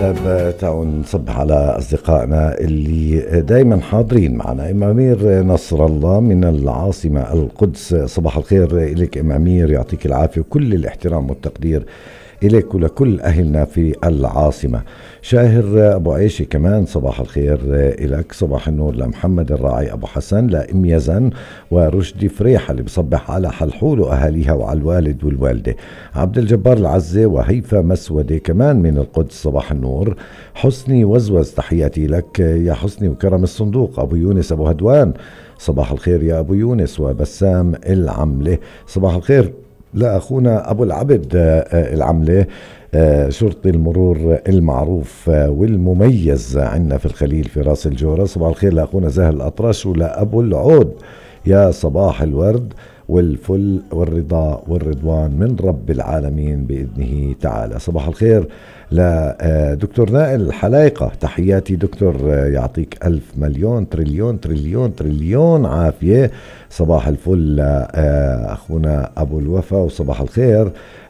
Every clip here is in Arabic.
تعالوا نصب على أصدقائنا اللي دايما حاضرين معنا. إمام أمير نصر الله من العاصمة القدس، صباح الخير إليك إمام أمير، يعطيك العافية وكل الاحترام والتقدير إليك ولكل أهلنا في العاصمة. شاهر أبو عيشي كمان صباح الخير إليك، صباح النور لمحمد الراعي أبو حسن، لأم يزن ورشدي فريحة اللي بصبح على حلحول وأهاليها وعلى الوالد والوالدة. عبد الجبار العزة وهيفا مسودة كمان من القدس صباح النور. حسني وزوز تحياتي لك يا حسني، وكرم الصندوق أبو يونس أبو هدوان صباح الخير يا أبو يونس، وبسام العملة صباح الخير لأخونا أبو العبد العملة شرطي المرور المعروف والمميز عندنا في الخليل في راس الجورة. صباح الخير لأخونا زاهر الأطرش ولأبو العود، يا صباح الورد والفل والرضا والرضوان من رب العالمين بإذنه تعالى. صباح الخير لدكتور نائل الحلايقة، تحياتي دكتور، يعطيك ألف مليون تريليون تريليون تريليون عافية. صباح الفل أخونا أبو الوفا، وصباح الخير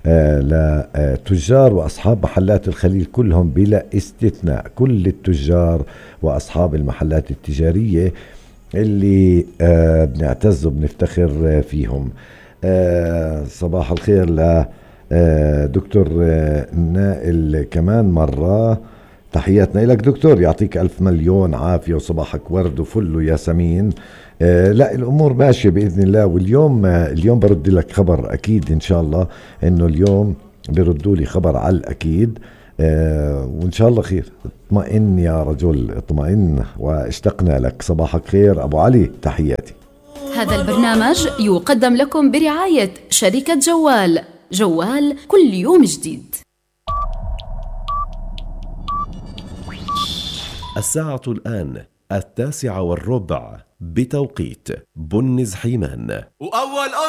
لتجار وأصحاب محلات الخليل كلهم بلا استثناء، كل التجار وأصحاب المحلات التجارية اللي بنعتز وبنفتخر فيهم. صباح الخير لدكتور نائل كمان مرة، تحياتنا لك دكتور، يعطيك ألف مليون عافية وصباحك ورد وفل وياسمين. لا الأمور ماشية بإذن الله. واليوم اليوم برد لك خبر أكيد إن شاء الله، إنه اليوم بردوا لي خبر على الأكيد، وإن شاء الله خير. اطمئن يا رجل اطمئن، واشتقنا لك. صباحك خير أبو علي، تحياتي. هذا البرنامج يقدم لكم برعاية شركة جوال، جوال كل يوم جديد. الساعة الآن 9:15 بتوقيت بنز حيمان.